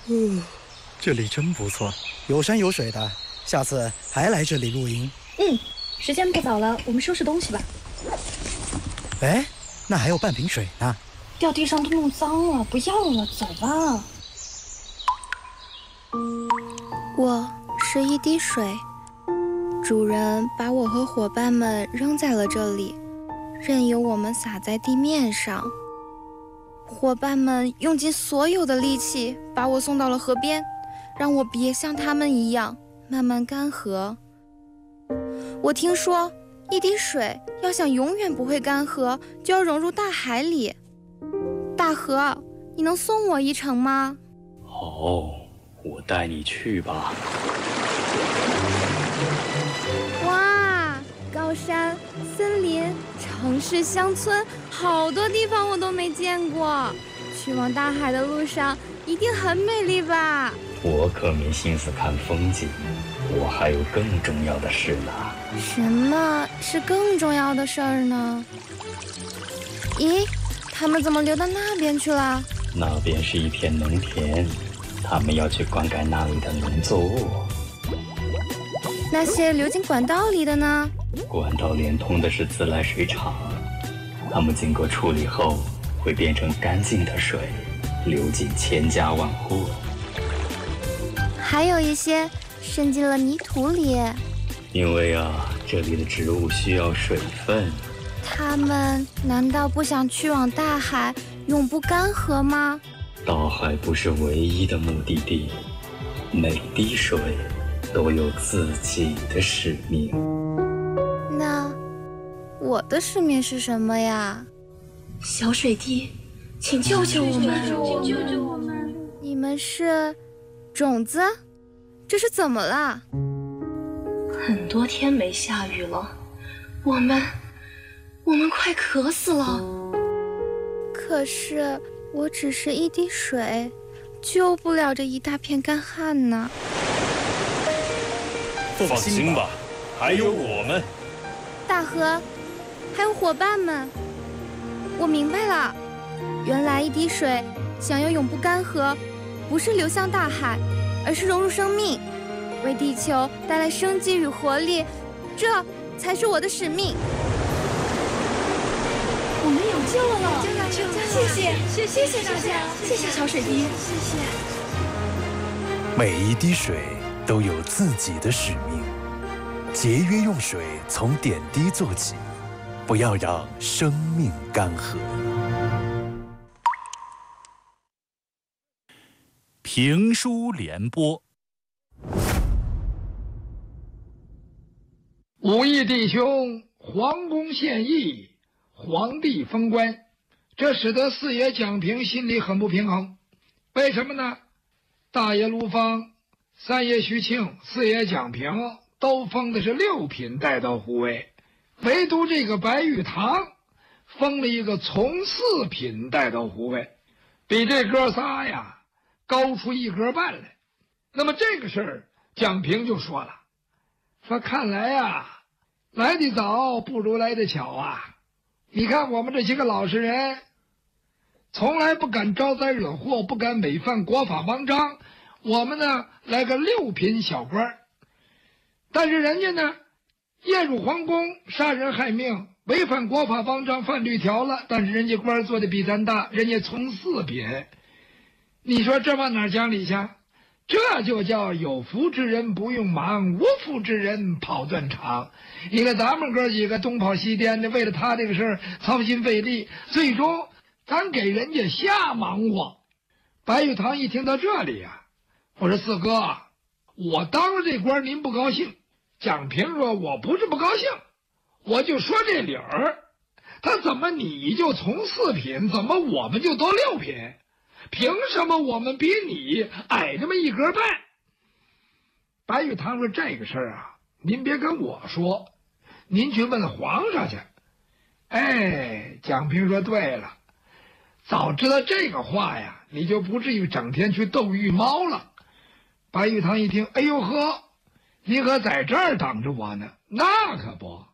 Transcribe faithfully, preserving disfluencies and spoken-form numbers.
嗯，这里真不错，有山有水的，下次还来这里露营。 嗯，时间不早了，我们收拾东西吧。 哎，那还有半瓶水呢。 掉地上都弄脏了，不要了，走吧。 我是一滴水，主人把我和伙伴们扔在了这里，任由我们洒在地面上。伙伴们用尽所有的力气把我送到了河边，让我别像他们一样慢慢干涸。我听说一滴水要想永远不会干涸，就要融入大海里。大河，你能送我一程吗？ 哦，我带你去吧。 哇，高山、森林、城市、乡村，好多地方我都没见过。去往大海的路上一定很美丽吧？ 我可没心思看风景，我还有更重要的事呢。 什么是更重要的事儿呢？咦，他们怎么流到那边去了？ 那边是一片农田，他们要去灌溉那里的农作物。 那些流进管道里的呢？ 管道连通的是自来水厂，它们经过处理后会变成干净的水，流进千家万户。 还有一些渗进了泥土里。 因为啊，这里的植物需要水分。 他们难道不想去往大海，永不干涸吗？ 大海不是唯一的目的地，每滴水都有自己的使命。 那我的使命是什么呀？ 小水滴，请救救我们！ 请救救我们！你们是种子？这是怎么了？ 很多天没下雨了，我们我们快渴死了。 可是我只是一滴水，救不了这一大片干旱呢。 放心吧，还有我们。 大河，还有伙伴们，我明白了，原来一滴水想要永不干涸，不是流向大海，而是融入生命，为地球带来生机与活力，这才是我的使命。 我们有救了！谢谢，谢谢谢谢大家，谢谢小水滴，谢谢。 每一滴水都有自己的使命，节约用水从点滴做起，不要让生命干涸。 评书联播。 武义弟兄皇宫献艺，皇帝封官，这使得四爷蒋平心里很不平衡。为什么呢？大爷卢芳、三爷徐庆、四爷蒋平都封的是六品带刀护卫，唯独这个白玉堂封了一个从四品带刀护卫，比这哥仨呀高出一格半来。那么这个事儿，蒋平就说了，说看来呀，来得早不如来得巧啊！你看我们这些个老实人，从来不敢招灾惹祸，不敢违反国法王章。我们呢，来个六品小官，但是人家呢，夜入皇宫，杀人害命，违反国法王章，犯律条了。但是人家官做的比咱大，人家从四品。你说这往哪讲理去？这就叫有福之人不用忙，无福之人跑断肠。你看咱们哥几个东跑西颠的，为了他这个事儿操心费力，最终咱给人家瞎忙活。白玉堂一听到这里呀、啊，我说四哥，我当了这官您不高兴。蒋平说我不是不高兴，我就说这理儿，他怎么你就从四品，怎么我们就都六品？凭什么我们比你矮这么一格半？白玉堂说这个事儿啊，您别跟我说，您去问皇上去。哎，蒋平说对了，早知道这个话呀，你就不至于整天去斗御猫了。白玉堂一听，哎呦呵，你可在这儿等着我呢？那可不，